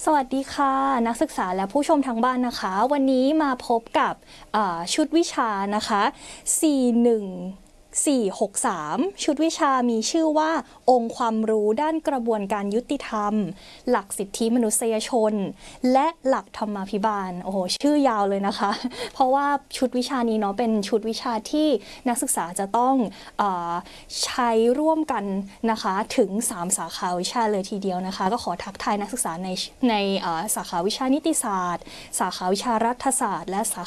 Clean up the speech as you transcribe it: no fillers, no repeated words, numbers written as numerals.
สวัสดีค่ะนักศึกษาและผู้ชมทางบ้านนะคะวันนี้มาพบกับชุดวิชานะคะ41463ชุดวิชามีชื่อว่าองค์ความรู้ด้านกระบวนการยุติธรรมหลักสิทธิมนุษยชนและหลักธรรมาภิบาลโอ้โหชื่อยาวเลยนะคะเพราะว่าชุดวิชานี้เนาะเป็นชุดวิชาที่นักศึกษาจะต้องใช้ร่วมกันนะคะถึง3สาขาวิชาเลยทีเดียวนะคะก็ขอทักทายนักศึกษาในสาขาวิชานิติศาสตร์สาขาวิชารัฐศาสตร์และสา